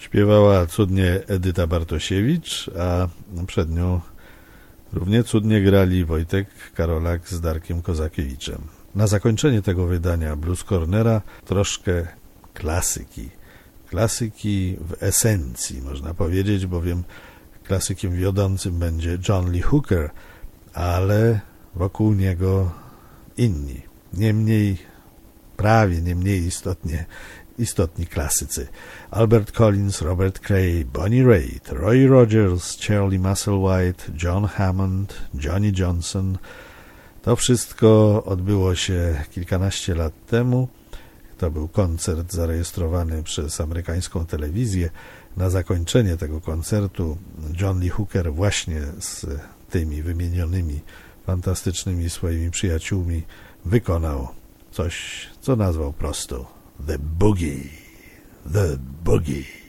Śpiewała cudnie Edyta Bartosiewicz, a przed nią równie cudnie grali Wojtek Karolak z Darkiem Kozakiewiczem. Na zakończenie tego wydania Blues Cornera troszkę klasyki. Klasyki w esencji, można powiedzieć, bowiem klasykiem wiodącym będzie John Lee Hooker, ale wokół niego inni, prawie nie mniej istotni klasycy. Albert Collins, Robert Cray, Bonnie Raitt, Roy Rogers, Shirley Musselwhite, John Hammond, Johnny Johnson. To wszystko odbyło się kilkanaście lat temu. To był koncert zarejestrowany przez amerykańską telewizję. Na zakończenie tego koncertu John Lee Hooker właśnie z tymi wymienionymi fantastycznymi swoimi przyjaciółmi wykonał coś, co nazwał prosto The Boogie. The Boogie.